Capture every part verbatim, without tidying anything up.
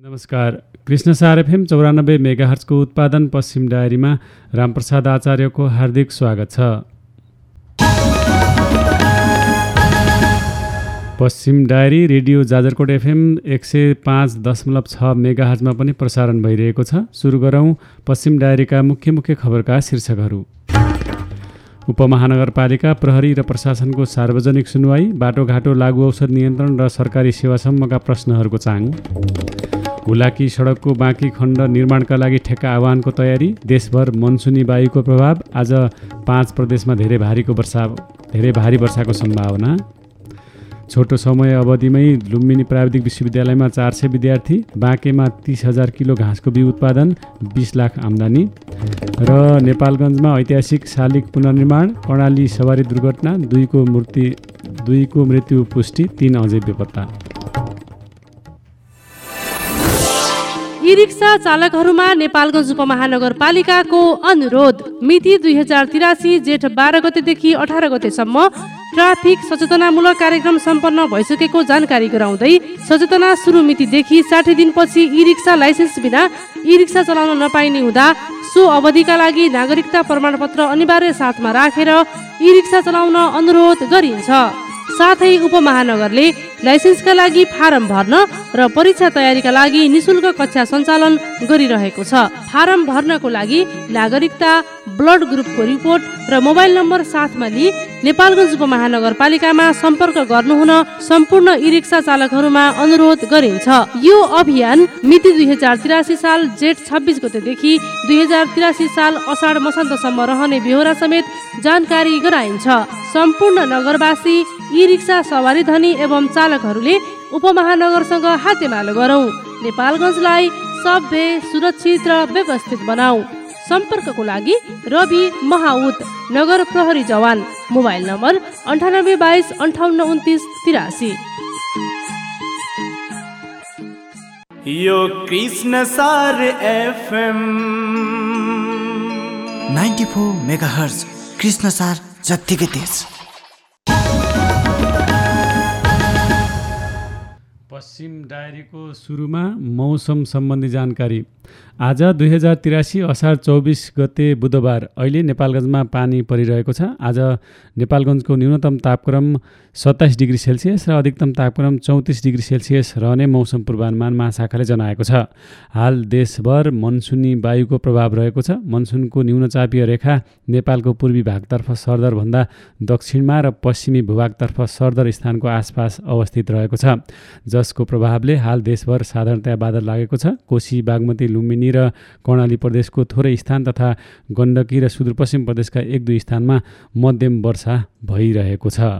नमस्कार। कृष्णसार एफएम चौरानब्बे मेगाहर्जको उत्पादन पश्चिम डायरीमा रामप्रसाद आचार्यको हार्दिक स्वागत छ। पश्चिम डायरी रेडियो जाजरकोट एफएम एक सय पाँच दशमलव छ मेगाहर्जमा पनि प्रसारण भइरहेको छ। सुरु गरौँ पश्चिम डायरीका मुख्य मुख्य खबरका शीर्षकहरू। उपमहानगरपालिका प्रहरी र प्रशासनको सार्वजनिक सुनवाई, बाटोघाटो, लागु औषध नियन्त्रण र सरकारी सेवासम्मका प्रश्नहरूको चाङ। हुलाकी सडकको बाँकी खण्ड निर्माणका लागि ठेक्का आह्वानको तयारी। देशभर मनसुनी वायुको प्रभाव, आज पाँच प्रदेशमा धेरै भारीको वर्षा धेरै भारी वर्षाको सम्भावना। छोटो समय अवधिमै लुम्बिनी प्राविधिक विश्वविद्यालयमा चार सय विद्यार्थी, बाँकेमा तीस हजार किलो घाँसको बिउ उत्पादन, बीस लाख आम्दानी। र नेपालगञ्जमा ऐतिहासिक शालिग पुनर्निर्माण, कर्णाली सवारी दुर्घटना, दुईको मृत्यु दुईको मृत्यु पुष्टि, तीन अझै बेपत्ता। ई रिक्सा चालकहरूमा नेपालगञ्ज उपमहानगरपालिकाको अनुरोध। मिति दुई हजार तिरासी जेठ बाह्र गतेदेखि अठार गतेसम्म ट्राफिक सचेतनामूलक कार्यक्रम सम्पन्न भइसकेको जानकारी गराउँदै सचेतना सुरु मितिदेखि साठी दिनपछि ई रिक्सा लाइसेन्स बिना ई रिक्सा चलाउन नपाइने हुँदा सो अवधिका लागि नागरिकता प्रमाणपत्र अनिवार्य साथमा राखेर ई रिक्सा चलाउन अनुरोध गरिन्छ। साथै उपमहानगरले लाइसेन्सका लागि फारम भर्न र परीक्षा तयारीका लागि निशुल्क कक्षा सञ्चालन गरिरहेको छ। फारम भर्नको लागि नागरिकता, ब्लड ग्रुपको रिपोर्ट र मोबाइल नम्बर साथमा लिई नेपालगञ्ज उपमहानगरपालिकामा सम्पर्क गर्नुहुन सम्पूर्ण ई रिक्सा चालकहरूमा अनुरोध गरिन्छ। यो अभियान मिति दुई हजार तिरासी साल जेठ छब्बिस गतेदेखि दुई हजार तिरासी साल असाढ मसान्तसम्म रहने बेहोरा समेत जानकारी गराइन्छ। सम्पूर्ण नगरवासी, ई रिक्सा सवारी धनी एवं चालकहरूले उपमहानगरसँग हातेमालो गरौँ, नेपालगञ्जलाई सभ्य, सुरक्षित र व्यवस्थित बनाऊ। सम्पर्कको लागि रवि महाउत, नगर प्रहरी जवान, मोबाइल नम्बर अन्ठानब्बे बाइस अन्ठाउन्न उन्तिस तिरासी। यो Krishnasar FM ninety four megahertz, Krishnasar जत्तिकै तेज। पश्चिम डायरीको सुरुमा मौसम सम्बन्धी जानकारी। आज दुई हजार तिरासी असार चौबिस गते बुधबार। अहिले नेपालगञ्जमा पानी परिरहेको छ। आज नेपालगञ्जको न्यूनतम तापक्रम सत्ताइस डिग्री सेल्सियस र अधिकतम तापक्रम चौतिस डिग्री सेल्सियस रहने मौसम पूर्वानुमान महाशाखाले जनाएको छ। हाल देशभर मनसुनी वायुको प्रभाव रहेको छ। मनसुनको न्यूनचापीय रेखा नेपालको पूर्वी भागतर्फ सरदरभन्दा दक्षिणमा र पश्चिमी भूभागतर्फ सरदर स्थानको आसपास अवस्थित रहेको छ, जसको प्रभावले हाल देशभर साधारणतया बादल लागेको छ। कोशी, बागमती, लुम्बिनी र कर्णाली प्रदेशको थोरै स्थान तथा गण्डकी र सुदूरपश्चिम प्रदेशका एक दुई स्थानमा मध्यम वर्षा भइरहेको छ।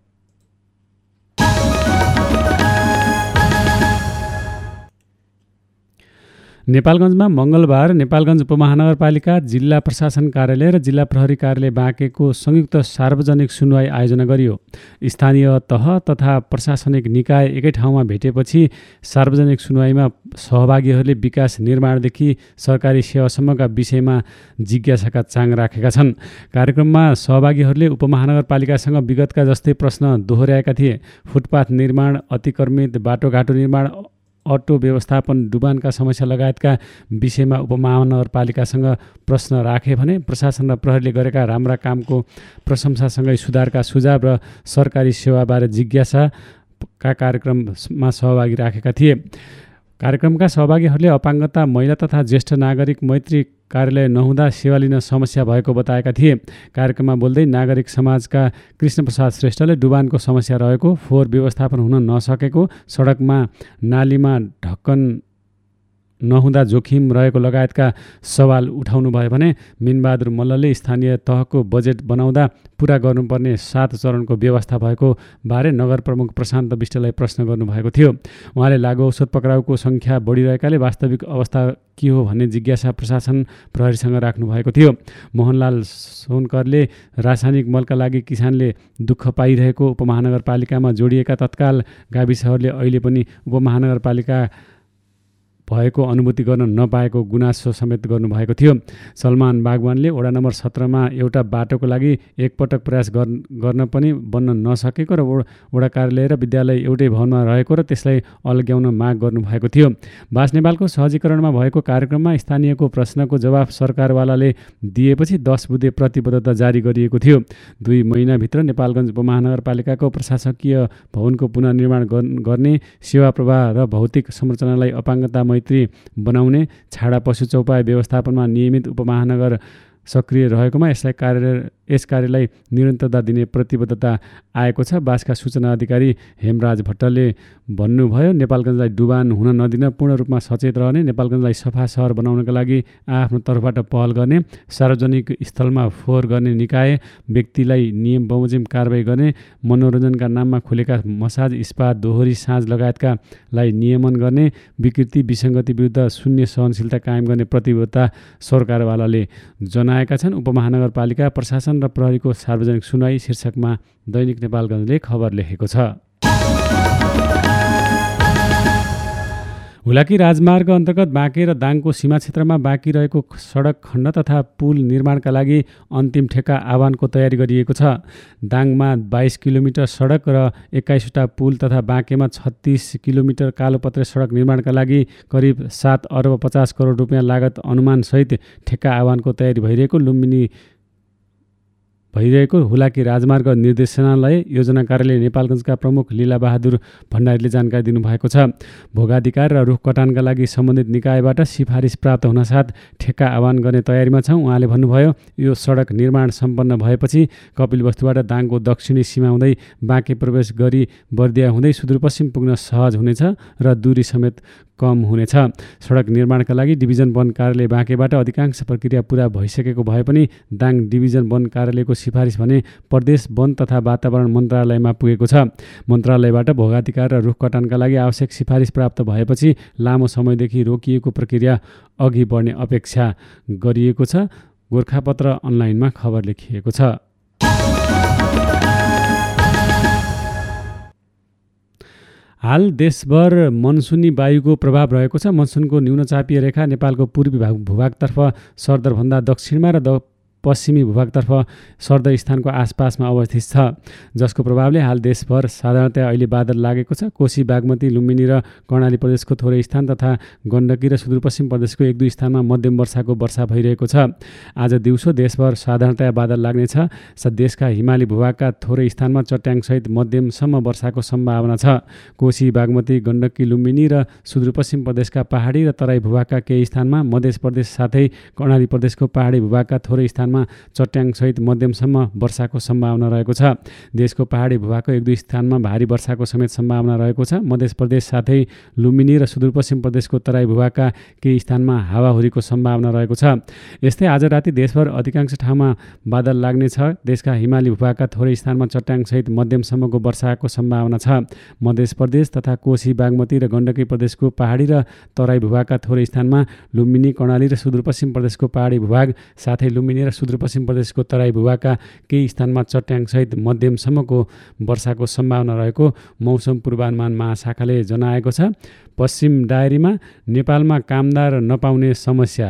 नेपालगञ्जमा मङ्गलबार नेपालगञ्ज उपमहानगरपालिका, जिल्ला प्रशासन कार्यालय र जिल्ला प्रहरी कार्यालय बाँकेको संयुक्त सार्वजनिक सुनवाई आयोजना गरियो। स्थानीय तह तथा प्रशासनिक निकाय एकै ठाउँमा भेटेपछि सार्वजनिक सुनवाईमा सहभागीहरूले विकास निर्माणदेखि सरकारी सेवासम्मका विषयमा जिज्ञासाका चाङ राखेका छन्। कार्यक्रममा सहभागीहरूले उपमहानगरपालिकासँग विगतका जस्तै प्रश्न दोहोर्याएका थिए। फुटपाथ निर्माण, अतिक्रमित बाटोघाटो निर्माण, अटो व्यवस्थापन, डुबानका समस्या लगायतका विषयमा उपमहानगरपालिकासँग प्रश्न राखे भने प्रशासन र प्रहरीले गरेका राम्रा कामको प्रशंसासँगै सुधारका सुझाव र सरकारी सेवाबारे जिज्ञासाका कार्यक्रममा सहभागी राखेका थिए। कार्यक्रमका सहभागीहरूले अपाङ्गता, महिला तथा ज्येष्ठ नागरिक मैत्री कार्यालय नहुँदा सेवा लिन समस्या भएको बताएका थिए। कार्यक्रममा बोल्दै नागरिक समाजका कृष्णप्रसाद श्रेष्ठले डुबानको समस्या रहेको, फोहोर व्यवस्थापन हुन नसकेको, सडकमा नालीमा ढक्कन नहुँदा जोखिम रहेको लगायतका सवाल उठाउनु भयो भने मिनबहादुर मल्लले स्थानीय तहको बजेट बनाउँदा पुरा गर्नुपर्ने सात चरणको व्यवस्था भएको बारे नगर प्रमुख प्रशान्त विष्टलाई प्रश्न गर्नुभएको थियो। उहाँले लागु औषध पक्राउको सङ्ख्या बढिरहेकाले वास्तविक अवस्था के हो भन्ने जिज्ञासा प्रशासन प्रहरीसँग राख्नु भएको थियो। मोहनलाल सोनकरले रासायनिक मलका लागि किसानले दुःख पाइरहेको उपमहानगरपालिकामा जोडिएका तत्काल गाविसहरूले अहिले पनि उपमहानगरपालिका भएको अनुभूति गर्न नपाएको गुनासो समेत गर्नुभएको थियो। सलमान बागवानले वडा नम्बर सत्रमा एउटा बाटोको लागि एकपटक प्रयास गर्न पनि बन्न नसकेको र वडा कार्यालय र विद्यालय एउटै भवनमा रहेको र त्यसलाई अल्ग्याउन माग गर्नुभएको थियो। बास नेपालको सहजीकरणमा भएको कार्यक्रममा स्थानीयको प्रश्नको जवाफ सरकारवालाले दिएपछि दस बुँदे प्रतिबद्धता जारी गरिएको थियो। दुई महिनाभित्र नेपालगञ्ज उपमहानगरपालिकाको प्रशासकीय भवनको पुनर्निर्माण गर्ने, सेवा प्रवाह र भौतिक संरचनालाई अपाङ्गता मैत्री बनाउने, छाडा पशु चौपाया व्यवस्थापनमा नियमित उपमहानगर सक्रिय रहेकोमा यसलाई कार्य यस कार्यलाई निरन्तरता दिने प्रतिबद्धता आएको छ। बासका सूचना अधिकारी हेमराज भट्टले भन्नुभयो, नेपालगञ्जलाई डुबान हुन नदिन पूर्ण रूपमा सचेत रहने, नेपालगञ्जलाई सफा सहर बनाउनका लागि आफ्नो तर्फबाट पहल गर्ने, सार्वजनिक स्थलमा फोहोर गर्ने निकाय व्यक्तिलाई नियम बमोजिम कारबाही गर्ने, मनोरञ्जनका नाममा खुलेका मसाज, स्पा, दोहोरी साँझ लगायतकालाई नियमन गर्ने, विकृति विसङ्गति विरुद्ध शून्य सहनशीलता कायम गर्ने प्रतिबद्धता सरकारवालाले जनाएका छन्। उपमहानगरपालिका प्रशासन र प्रहरीको सार्वजनिक सुनवाई शीर्षकमा दैनिक नेपालगञ्जले खबर लेखेको छ। हुलाकी राजमार्ग अन्तर्गत बाँके र दाङको सीमा क्षेत्रमा बाँकी रहेको सडक खण्ड तथा पुल निर्माणका लागि अन्तिम ठेक्का आह्वानको तयारी गरिएको छ। दाङमा बाइस किलोमिटर सडक र एक्काइसवटा पुल तथा बाँकेमा छत्तिस किलोमिटर कालोपत्रे सडक निर्माणका लागि करिब सात अर्ब पचास करोड रुपियाँ लागत अनुमानसहित ठेक्का आह्वानको तयारी भइरहेको लुम्बिनी भइरहेको हुलाकी राजमार्ग निर्देशनालय योजना कार्यालय नेपालगञ्जका प्रमुख लीलाबहादुर भण्डारीले जानकारी दिनुभएको छ। भोगाधिकार र रुख कटानका लागि सम्बन्धित निकायबाट सिफारिस प्राप्त हुनसाथ ठेक्का आह्वान गर्ने तयारीमा छौँ। उहाँले भन्नुभयो, यो सडक निर्माण सम्पन्न भएपछि कपिलवस्तुबाट दाङको दक्षिणी सीमा हुँदै बाँके प्रवेश गरी बर्दिया हुँदै सुदूरपश्चिम पुग्न सहज हुनेछ र दूरी समेत कम हुनेछ। सडक निर्माणका लागि डिभिजन वन कार्यालय बाँकेबाट अधिकांश प्रक्रिया पुरा भइसकेको भए पनि दाङ डिभिजन वन कार्यालयको सिफारिस भने प्रदेश वन तथा वातावरण मन्त्रालयमा पुगेको छ। मन्त्रालयबाट भोगाधिकार र रुख कटानका लागि आवश्यक सिफारिस प्राप्त भएपछि लामो समयदेखि रोकिएको प्रक्रिया अघि बढ्ने अपेक्षा गरिएको छ। गोरखापत्र अनलाइनमा खबर लेखिएको छ। हाल देशभर मनसुनी वायुको प्रभाव रहेको छ। मनसुनको न्यूनचापीय रेखा नेपालको पूर्वी भूभागतर्फ सरदरभन्दा दक्षिणमा र द पश्चिमी भूभागतर्फ सरदर स्थानको आसपासमा अवस्थित छ, जसको प्रभावले हाल देशभर साधारणतया अहिले बादल लागेको छ। कोशी, बागमती, लुम्बिनी र कर्णाली प्रदेशको थोरै स्थान तथा गण्डकी र सुदूरपश्चिम प्रदेशको एक दुई स्थानमा मध्यम वर्षाको वर्षा भइरहेको छ। आज दिउँसो देशभर साधारणतया बादल लाग्नेछ। देशका हिमाली भूभागका थोरै स्थानमा चट्याङसहित मध्यमसम्म वर्षाको सम्भावना छ। कोशी, बागमती, गण्डकी, लुम्बिनी र सुदूरपश्चिम प्रदेशका पहाडी र तराई भूभागका केही स्थानमा, मध्य प्रदेश साथै कर्णाली प्रदेशको पहाडी भूभागका थोरै स्थानमा चट्याङसहित मध्यमसम्म वर्षाको सम्भावना रहेको छ। देशको पहाडी भूभागको एक दुई स्थानमा भारी वर्षाको समेत सम्भावना रहेको छ। मध्य प्रदेश साथै लुम्बिनी र सुदूरपश्चिम प्रदेशको तराई भूभागका केही स्थानमा हावाहुरीको सम्भावना रहेको छ। यस्तै आज राति देशभर अधिकांश ठाउँमा बादल लाग्नेछ। देशका हिमाली भूभागका थोरै स्थानमा चट्याङसहित मध्यमसम्मको वर्षाको सम्भावना छ। मध्य प्रदेश तथा कोशी, बागमती र गण्डकी प्रदेशको पहाडी र तराई भूभागका थोरै स्थानमा, लुम्बिनी, कर्णाली र सुदूरपश्चिम प्रदेशको पहाडी भूभाग साथै लुम्बिनी र सुदूरपश्चिम प्रदेशको तराई भूभागका केही स्थानमा चट्याङसहित मध्यमसम्मको वर्षाको सम्भावना रहेको मौसम पूर्वानुमान महाशाखाले जनाएको छ। पश्चिम डायरीमा नेपालमा कामदार नपाउने समस्या।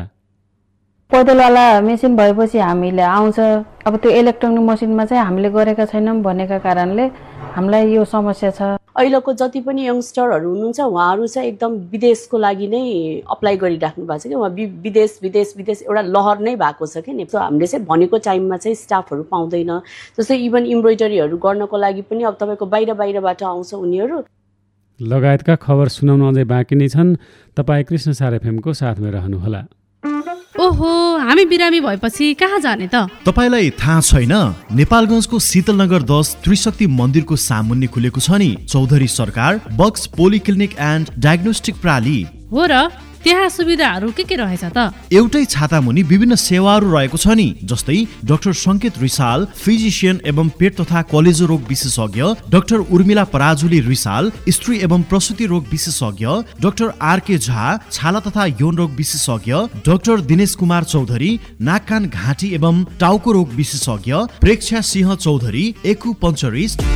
पैदलवाला मेसिन भएपछि हामीले आउँछ, अब त्यो इलेक्ट्रोनिक मसिनमा चाहिँ हामीले गरेका छैनौँ भनेका कारणले हामीलाई यो समस्या छ। अहिलेको जति पनि यङ्स्टरहरू हुनुहुन्छ उहाँहरू चाहिँ एकदम विदेशको लागि नै अप्लाई गरिराख्नु भएको छ कि उहाँ विदेश विदेश विदेश एउटा लहर नै भएको छ कि नि। सो हामीले चाहिँ भनेको टाइममा चाहिँ स्टाफहरू पाउँदैन। जस्तै इभन इम्ब्रोइडरीहरू गर्नको लागि पनि अब तपाईँको बाहिर बाहिरबाट आउँछ उनीहरू। लगायतका खबर सुनाउन अझै बाँकी नै छन्। तपाईँ कृष्ण सार एफएमको साथमा रहनुहोला। ओहो, हामी बिरामी भएपछि कहाँ जाने त? तपाईलाई थाहा छैन? नेपालगञ्जको शीतलनगर दस त्रिशक्ति मन्दिरको सामुन्ने खुलेको छ नि चौधरी सरकार बक्स पोलिक्लिनिक एन्ड डायग्नोस्टिक प्रणाली हो र त्यहाँ सुविधाहरू के के रहेछ त? एउटै छाता मुनि विभिन्न सेवाहरू रहेको छ नि, जस्तै डाक्टर संकेत रिसाल फिजिशियन एवं पेट तथा कलेजो रोग विशेषज्ञ, डाक्टर उर्मिला पराजुली रिसाल स्त्री एवं प्रसूति रोग विशेषज्ञ, डाक्टर आर के झा छाला तथा यौन रोग विशेषज्ञ, डाक्टर दिनेश कुमार चौधरी नाक कान घाँटी एवं टाउको रोग विशेषज्ञ, प्रेक्षा सिंह चौधरी एक्युपंक्चरिस्ट,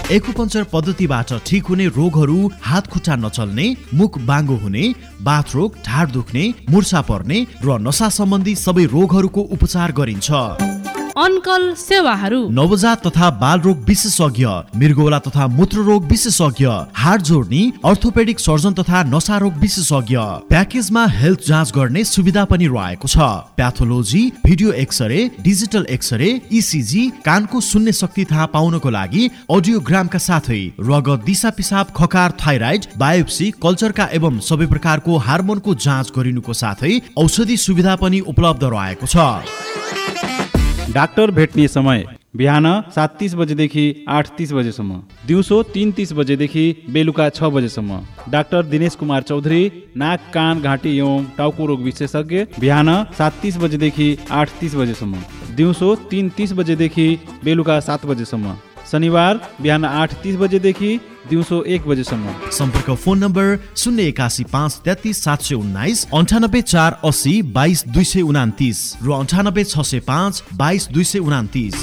एक्युपंक्चर पद्धतिबाट ठिक हुने रोगहरू हात खुट्टा नचल्ने, मुख बाङ्गो हुने, बाथरोग, ढाड दुख्ने, मुर्छा पर्ने र नसा सम्बन्धी सबै रोगहरूको उपचार गरिन्छ। अनकल सेवाहरू नवजात तथा बाल रोग विशेषज्ञ, मृगौला तथा मूत्ररोग विशेषज्ञ, हाड जोड्ने अर्थोपेडिक सर्जन तथा नसा रोग विशेषज्ञ। प्याकेजमा हेल्थ जाँच गर्ने सुविधा पनि रहेको छ। Pathology, video x-ray, digital x-ray, ECG, कानको सुन्ने शक्ति थाहा पाउनको लागि अडियोग्रामका साथै रगत, दिशा पिसाब, खकार, थाइराइड, बायोप्सी, कल्चरका एवं सबै प्रकारको हार्मोनको जाँच गरिनुको साथै औषधि सुविधा पनि उपलब्ध रहेको छ। डाक्टर भेट्ने समय बिहान सात तीस बजेदेखि आठ तीस बजेसम्म, दिउँसो तीन तीस बजेदेखि बेलुका छ बजेसम्म। डाक्टर दिनेश कुमार चौधरी, नाक, कान, घाँटी एवं टाउको रोग विशेषज्ञ, बिहान सात तीस बजेदेखि आठ तीस बजेसम्म, दिउँसो तीन तीस बजेदेखि बेलुका सात बजेसम्म। शनिबार बिहान आठ तीस बजेदेखि दिउँसो एक बजेसम्म। सम्पर्क फोन नम्बर शून्य एकासी पाँच तेत्तिस सात सय उन्नाइस, अन्ठानब्बे चार अस्सी बाइस दुई सय उनातिस र अन्ठानब्बे छ सय पाँच बाइस दुई सय उनातिस।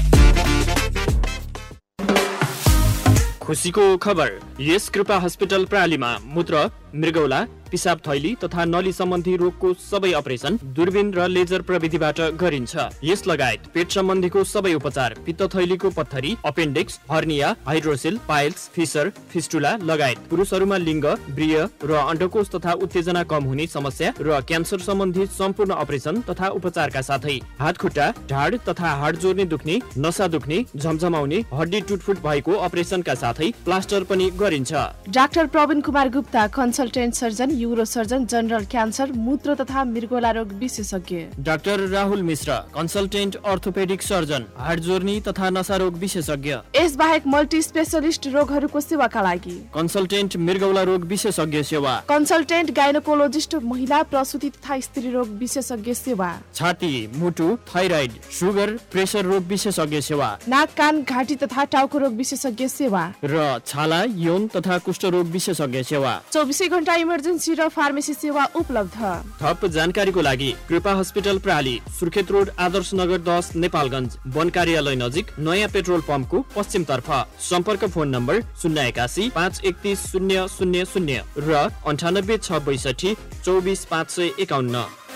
खुसीको खबर, यस कृपा हस्पिटल प्रालीमा मूत्र, मृगौला, पिसाब थैली तथा नली सम्बन्धी रोगको सबै अपरेसन दूरबीन र लेजर प्रविधिबाट गरिन्छ। यस लगायत पेट सम्बन्धीको सबै उपचार, पित्त थैलीको पत्थरी, appendix, hernia, hydroxyl, piles, fissure, fistula लगायत पुरुषहरूमा लिङ्ग, ब्रिय र अण्डकोष तथा उत्तेजना कम हुने समस्या र क्यान्सर सम्बन्धी सम्पूर्ण अपरेसन तथा उपचारका साथै हात खुट्टा, ढाड तथा हाड जोड्ने दुख्ने, नसा दुख्ने, झमझमाउने, हड्डी टुटफुट भएको अपरेसनका साथै प्लास्टर पनि गरिन्छ। Doctor Praveen Kumar Gupta, consultant surgeon, euro surgeon, general cancer, मूत्र तथा मृगौला रोग विशेषज्ञ। डाक्टर राहुल मिश्र, कन्सल्टेन्ट अर्थोपेडिक सर्जन, हाड जोर्नी तथा नसा रोग विशेषज्ञ। यस बाहेक मल्टी स्पेशलिस्ट रोगहरूको सेवाका लागि कन्सल्टेन्ट मृगौला रोग विशेषज्ञ सेवा, कन्सल्टेन्ट गाइनोकोलोजिस्ट, महिला प्रसुति तथा स्त्री रोग विशेषज्ञ सेवा, छाती, मुटु, थाइराइड, सुगर, प्रेसर रोग विशेषज्ञ सेवा, नाक, कान, घाँटी तथा टाउको रोग विशेषज्ञ सेवा र छाला, यौन तथा कुष्ठ रोग विशेषज्ञ सेवा। चौबिसै घण्टा इमर्जेन्सी र फार्मेसी सेवा उपलब्ध। थप जानकारीको लागि कृपा हस्पिटल प्राली, सुर्खेत रोड, आदर्श नगर दस, नेपालगञ्ज, वन कार्यालय नजिक, नयाँ पेट्रोल पम्पको पश्चिम तर्फ। सम्पर्क फोन नम्बर शून्य एकासी पाँच एकतिस शून्य शून्य शून्य र अन्ठानब्बे छ बैसठी चौबिस पाँच सय एकाउन्न।